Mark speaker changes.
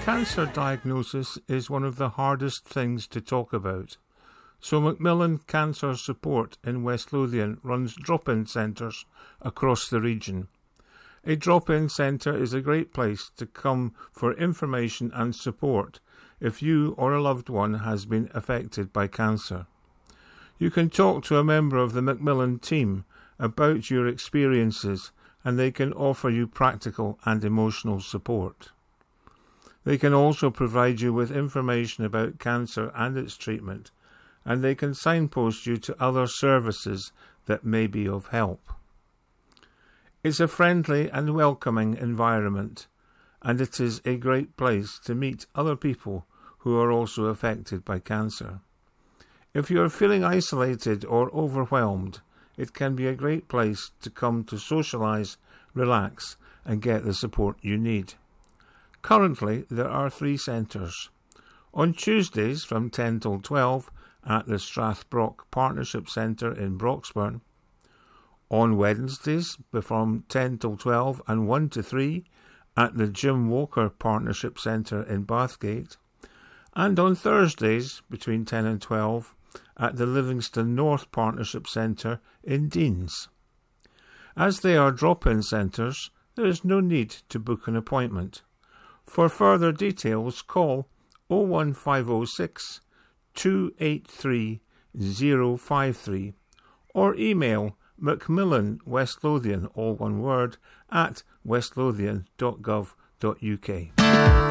Speaker 1: Cancer diagnosis is one of the hardest things to talk about, so Macmillan Cancer Support in West Lothian runs drop-in centres across the region. A drop-in centre is a great place to come for information and support if you or a loved one has been affected by cancer. You can talk to a member of the Macmillan team about your experiences, and they can offer you practical and emotional support. They can also provide you with information about cancer and its treatment, and they can signpost you to other services that may be of help. It's a friendly and welcoming environment, and it is a great place to meet other people who are also affected by cancer. If you are feeling isolated or overwhelmed, it can be a great place to come to socialise, relax, and get the support you need. Currently, there are 3 centres. On Tuesdays from 10 till 12 at the Strathbrock Partnership Centre in Broxburn. On Wednesdays from 10 till 12 and 1 to 3 at the Jim Walker Partnership Centre in Bathgate. And on Thursdays between 10 and 12 at the Livingston North Partnership Centre in Deans. As they are drop-in centres, there is no need to book an appointment. For further details, call 01506 283 053 or email Macmillan West Lothian, all one word, at westlothian.gov.uk.